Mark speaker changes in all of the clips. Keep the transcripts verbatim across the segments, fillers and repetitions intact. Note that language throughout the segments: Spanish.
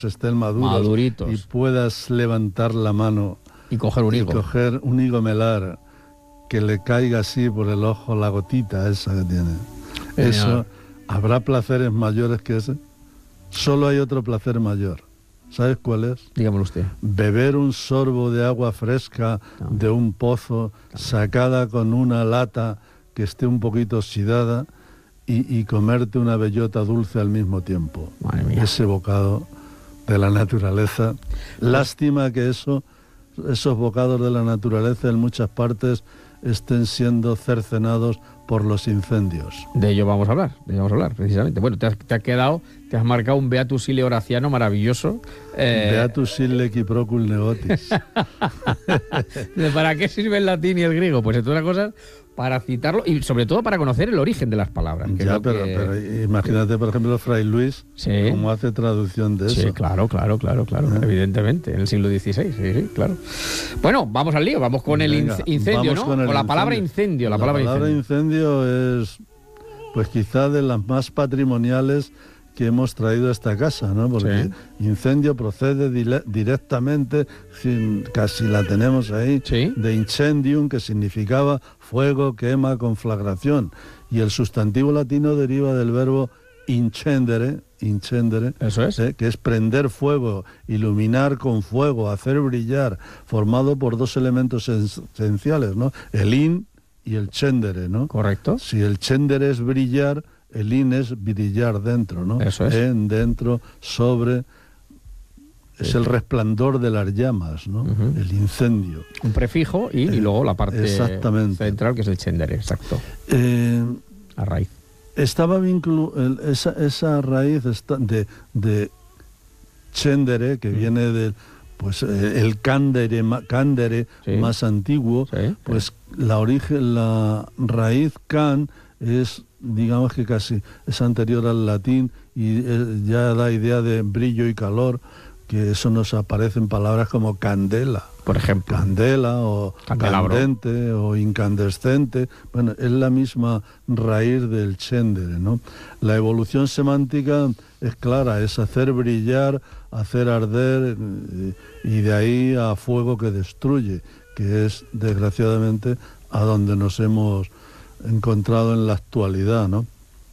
Speaker 1: estén maduros
Speaker 2: Maduritos.
Speaker 1: y puedas levantar la mano
Speaker 2: y coger un higo.
Speaker 1: Y coger un higo melar, que le caiga así por el ojo la gotita esa que tiene.
Speaker 2: Señor.
Speaker 1: Eso, ¿habrá placeres mayores que ese? Solo hay otro placer mayor. ¿Sabes cuál es?
Speaker 2: Dígamelo usted.
Speaker 1: Beber un sorbo de agua fresca no. de un pozo, no. sacada con una lata que esté un poquito oxidada, y, y comerte una bellota dulce al mismo tiempo.
Speaker 2: Madre mía.
Speaker 1: Ese bocado de la naturaleza. Lástima que eso, esos bocados de la naturaleza en muchas partes estén siendo cercenados por los incendios.
Speaker 2: De ello vamos a hablar, de ello vamos a hablar, precisamente. Bueno, te has, te has quedado, te has marcado un Beatus Ille Horaciano maravilloso.
Speaker 1: Eh... Beatus Ille Quiprocul Negotis.
Speaker 2: ¿Para qué sirve el latín y el griego? Pues entre otras cosas, para citarlo y sobre todo para conocer el origen de las palabras. Que
Speaker 1: ya,
Speaker 2: es
Speaker 1: pero,
Speaker 2: que...
Speaker 1: pero imagínate, por ejemplo, Fray Luis,
Speaker 2: sí.
Speaker 1: cómo hace traducción de eso.
Speaker 2: Sí, claro, claro, claro, claro, ¿Eh? evidentemente, en el siglo dieciséis, sí, sí, claro. Bueno, vamos al lío, vamos con
Speaker 1: Venga,
Speaker 2: el incendio, ¿no?
Speaker 1: Con,
Speaker 2: con la
Speaker 1: incendio.
Speaker 2: palabra incendio. La,
Speaker 1: la
Speaker 2: palabra,
Speaker 1: palabra
Speaker 2: incendio.
Speaker 1: incendio es, pues quizá de las más patrimoniales que hemos traído a esta casa, ¿no? Porque sí. incendio procede dile, directamente, sin, casi la tenemos ahí,
Speaker 2: sí.
Speaker 1: de incendium, que significaba fuego, quema, conflagración. Y el sustantivo latino deriva del verbo incendere, incendere,
Speaker 2: eso es,
Speaker 1: ¿eh? que es prender fuego, iluminar con fuego, hacer brillar, formado por dos elementos esenciales, ¿no? El in y el cendere, ¿no?
Speaker 2: Correcto.
Speaker 1: Si el cendere es brillar, el in es brillar dentro, ¿no?
Speaker 2: Eso es.
Speaker 1: En, dentro, sobre... Es sí. el resplandor de las llamas, ¿no? Uh-huh. El incendio.
Speaker 2: Un prefijo y,
Speaker 1: eh,
Speaker 2: y luego la parte
Speaker 1: exactamente.
Speaker 2: central, que es el cendere, exacto.
Speaker 1: Eh,
Speaker 2: la raíz.
Speaker 1: Estaba vinculado... Esa, esa raíz está de, de cendere, que uh-huh. viene del... Pues eh, el cándere, cándere sí. más antiguo,
Speaker 2: sí.
Speaker 1: pues
Speaker 2: sí.
Speaker 1: la origen, la raíz can es... digamos que casi es anterior al latín y eh, ya da idea de brillo y calor, que eso nos aparece en palabras como candela,
Speaker 2: por ejemplo.
Speaker 1: Candela o
Speaker 2: Candelabro.
Speaker 1: Candente o incandescente. Bueno, es la misma raíz del cendere, ¿no? La evolución semántica es clara, es hacer brillar, hacer arder, y de ahí a fuego que destruye, que es, desgraciadamente, a donde nos hemos encontrado en la actualidad, ¿no?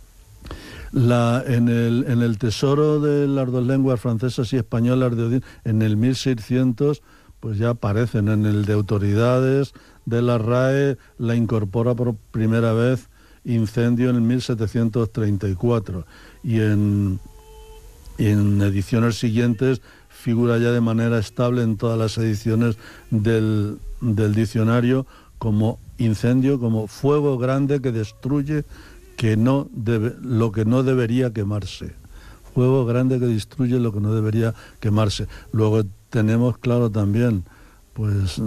Speaker 1: La, en, el, en el tesoro de las dos lenguas francesas y españolas de Odín, en el mil seiscientos, pues ya aparecen. En el de autoridades de la R A E la incorpora por primera vez incendio en el mil setecientos treinta y cuatro, y en, y en ediciones siguientes figura ya de manera estable en todas las ediciones del, del diccionario como incendio, como fuego grande que destruye que no debe, lo que no debería quemarse. Fuego grande que destruye lo que no debería quemarse. Luego tenemos, claro, también, pues,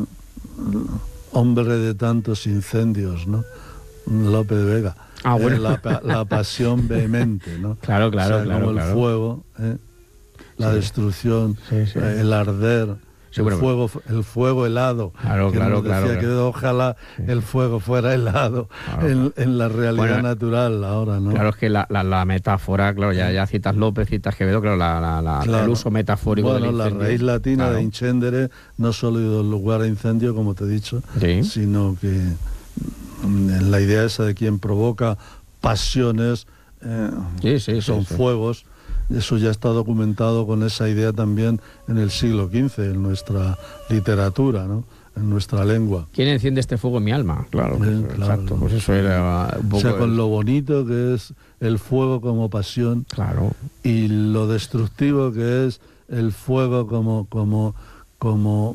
Speaker 1: hombre de tantos incendios, ¿no? Lope de Vega.
Speaker 2: Ah, bueno.
Speaker 1: Eh, la, la pasión vehemente, ¿no?
Speaker 2: Claro, claro,
Speaker 1: o sea,
Speaker 2: claro.
Speaker 1: Como
Speaker 2: claro.
Speaker 1: el fuego, ¿eh? la
Speaker 2: sí.
Speaker 1: destrucción,
Speaker 2: sí, sí.
Speaker 1: Eh, el arder.
Speaker 2: Sí,
Speaker 1: el,
Speaker 2: bueno,
Speaker 1: fuego, el fuego helado.
Speaker 2: Claro,
Speaker 1: que
Speaker 2: claro,
Speaker 1: nos decía
Speaker 2: claro,
Speaker 1: que
Speaker 2: claro.
Speaker 1: ojalá
Speaker 2: sí.
Speaker 1: el fuego fuera helado
Speaker 2: claro,
Speaker 1: en,
Speaker 2: claro.
Speaker 1: en la realidad
Speaker 2: bueno,
Speaker 1: natural ahora, ¿no?
Speaker 2: Claro, es que la, la, la metáfora, claro, ya, ya citas López, citas Quevedo, claro, la, la, la,
Speaker 1: claro.
Speaker 2: el uso metafórico
Speaker 1: bueno,
Speaker 2: del incendio.
Speaker 1: La raíz latina
Speaker 2: claro.
Speaker 1: de incendere no solo ha ido lugar a incendio, como te he dicho,
Speaker 2: sí.
Speaker 1: sino que en la idea esa de quien provoca pasiones eh,
Speaker 2: sí, sí,
Speaker 1: son
Speaker 2: sí, sí.
Speaker 1: fuegos. Eso ya está documentado con esa idea también en el siglo quince, en nuestra literatura, ¿no? En nuestra lengua.
Speaker 2: ¿Quién enciende este fuego en mi alma? Claro,
Speaker 1: Bien,
Speaker 2: pues,
Speaker 1: claro,
Speaker 2: exacto.
Speaker 1: ¿no?
Speaker 2: Pues eso era un poco...
Speaker 1: O sea, con
Speaker 2: el...
Speaker 1: lo bonito que es el fuego como pasión,
Speaker 2: claro.
Speaker 1: y lo destructivo que es el fuego como como como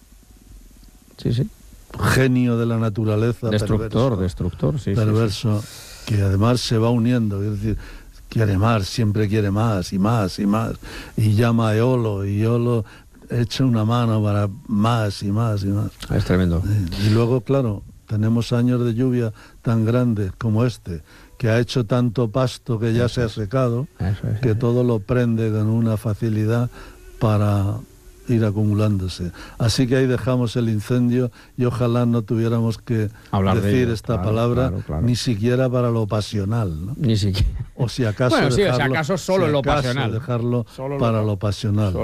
Speaker 2: sí, sí.
Speaker 1: genio de la naturaleza.
Speaker 2: Destructor,
Speaker 1: perverso,
Speaker 2: destructor, sí.
Speaker 1: Perverso,
Speaker 2: sí, sí.
Speaker 1: que además se va uniendo, es decir, quiere más, siempre quiere más y más y más, y llama a Eolo, y Eolo echa una mano para más y más y más.
Speaker 2: Es tremendo.
Speaker 1: Y luego, claro, tenemos años de lluvia tan grandes como este, que ha hecho tanto pasto que ya
Speaker 2: Eso
Speaker 1: se ha
Speaker 2: es.
Speaker 1: secado,
Speaker 2: Eso es,
Speaker 1: que
Speaker 2: sí.
Speaker 1: todo lo prende con una facilidad para ir acumulándose. Así que ahí dejamos el incendio, y ojalá no tuviéramos que
Speaker 2: Hablar
Speaker 1: decir
Speaker 2: de ello,
Speaker 1: esta
Speaker 2: claro,
Speaker 1: palabra,
Speaker 2: claro, claro.
Speaker 1: ni siquiera para lo pasional, ¿no?
Speaker 2: Ni siquiera.
Speaker 1: O si acaso
Speaker 2: bueno, sí,
Speaker 1: dejarlo,
Speaker 2: o si acaso solo
Speaker 1: si
Speaker 2: en lo
Speaker 1: acaso
Speaker 2: pasional.
Speaker 1: dejarlo
Speaker 2: Solo
Speaker 1: para
Speaker 2: lo,
Speaker 1: lo pasional.
Speaker 2: Solo